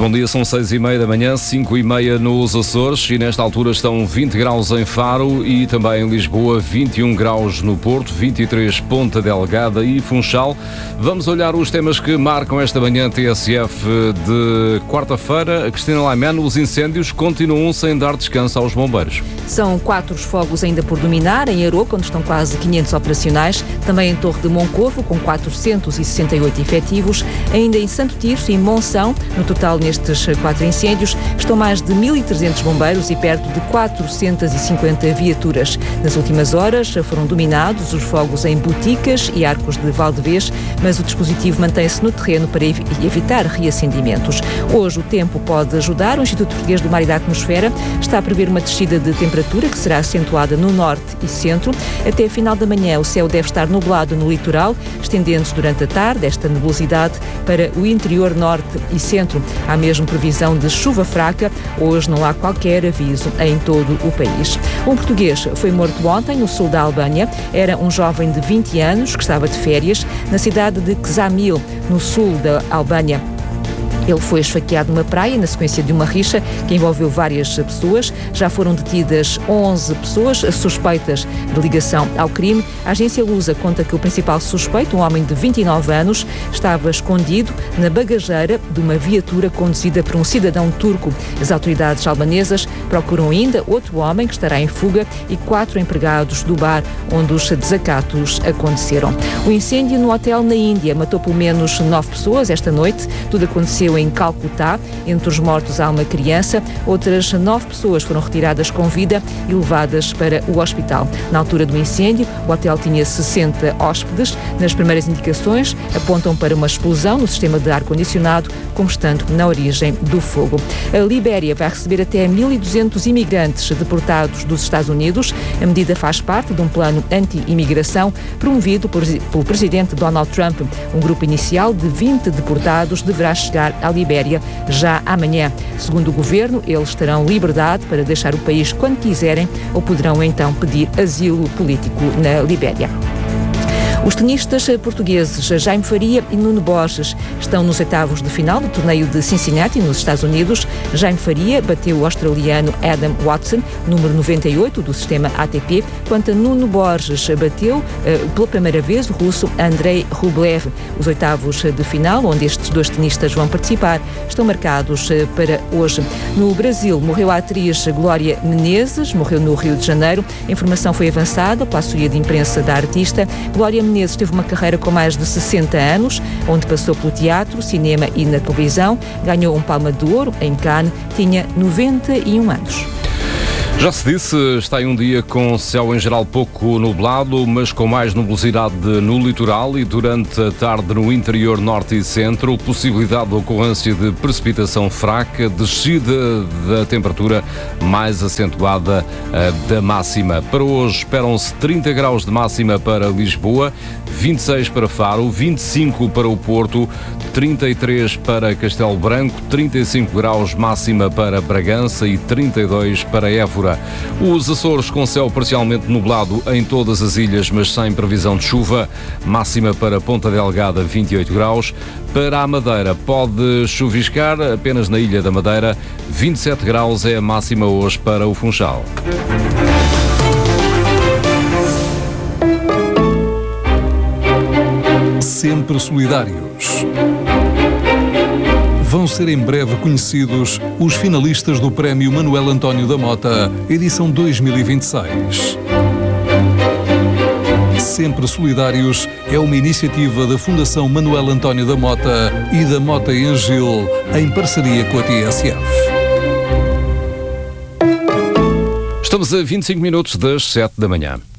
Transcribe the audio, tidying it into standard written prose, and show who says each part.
Speaker 1: Bom dia, são 6h30 da manhã, 5h30 nos Açores e nesta altura estão 20 graus em Faro e também em Lisboa, 21 graus no Porto, 23 Ponta Delgada e Funchal. Vamos olhar os temas que marcam esta manhã TSF de quarta-feira. Cristina Laiman, os incêndios continuam sem dar descanso aos bombeiros.
Speaker 2: São 4 os fogos ainda por dominar, em Aroca, onde estão quase 500 operacionais, também em Torre de Moncorvo, com 468 efetivos, ainda em Santo Tirso e Monção. No total, nestes 4 incêndios, estão mais de 1.300 bombeiros e perto de 450 viaturas. Nas últimas horas, foram dominados os fogos em Boticas e Arcos de Valdevez, mas o dispositivo mantém-se no terreno para evitar reacendimentos. Hoje, o tempo pode ajudar. O Instituto Português do Mar e da Atmosfera está a prever uma descida de temperatura que será acentuada no norte e centro. Até a final da manhã, o céu deve estar nublado no litoral, estendendo-se durante a tarde esta nebulosidade para o interior norte e centro. Há mesmo previsão de chuva fraca. Hoje não há qualquer aviso em todo o país. Um português foi morto ontem no sul da Albânia. Era um jovem de 20 anos que estava de férias na cidade de Ksamil, no sul da Albânia. Ele foi esfaqueado numa praia na sequência de uma rixa que envolveu várias pessoas. Já foram detidas 11 pessoas suspeitas de ligação ao crime. A agência Lusa conta que o principal suspeito, um homem de 29 anos, estava escondido na bagageira de uma viatura conduzida por um cidadão turco. As autoridades albanesas procuram ainda outro homem que estará em fuga e 4 empregados do bar onde os desacatos aconteceram. O incêndio no hotel na Índia matou pelo menos 9 pessoas esta noite. Tudo aconteceu em Calcutá. Entre os mortos há uma criança. Outras 9 pessoas foram retiradas com vida e levadas para o hospital. Na altura do incêndio, o hotel tinha 60 hóspedes. Nas primeiras indicações, apontam para uma explosão no sistema de ar-condicionado, como estando na origem do fogo. A Libéria vai receber até 1.200 imigrantes deportados dos Estados Unidos. A medida faz parte de um plano anti-imigração promovido pelo presidente Donald Trump. Um grupo inicial de 20 deportados deverá chegar à Libéria já amanhã. Segundo o governo, eles terão liberdade para deixar o país quando quiserem ou poderão então pedir asilo político na Libéria. Os tenistas portugueses Jaime Faria e Nuno Borges estão nos oitavos de final do torneio de Cincinnati, nos Estados Unidos. Jaime Faria bateu o australiano Adam Watson, número 98 do sistema ATP, quanto a Nuno Borges bateu pela primeira vez o russo Andrei Rublev. Os oitavos de final, onde estes 2 tenistas vão participar, estão marcados para hoje. No Brasil, morreu a atriz Glória Menezes, morreu no Rio de Janeiro. A informação foi avançada pela assessoria de imprensa da artista. Glória Menezes teve uma carreira com mais de 60 anos, onde passou pelo teatro, cinema e na televisão. Ganhou um Palma de Ouro em Cannes, tinha 91 anos.
Speaker 1: Já se disse, está aí um dia com céu em geral pouco nublado, mas com mais nubosidade no litoral e durante a tarde no interior norte e centro, possibilidade de ocorrência de precipitação fraca, descida da temperatura mais acentuada da máxima. Para hoje esperam-se 30 graus de máxima para Lisboa, 26 para Faro, 25 para o Porto, 33 para Castelo Branco, 35 graus máxima para Bragança e 32 para Évora. Os Açores com céu parcialmente nublado em todas as ilhas, mas sem previsão de chuva. Máxima para Ponta Delgada, 28 graus. Para a Madeira pode chuviscar, apenas na Ilha da Madeira. 27 graus é a máxima hoje para o Funchal.
Speaker 3: Sempre solidários. Vão ser em breve conhecidos os finalistas do Prémio Manuel António da Mota, edição 2026. Sempre Solidários é uma iniciativa da Fundação Manuel António da Mota e da Mota em Gil, em parceria com a TSF.
Speaker 1: Estamos a 25 minutos das 7 da manhã.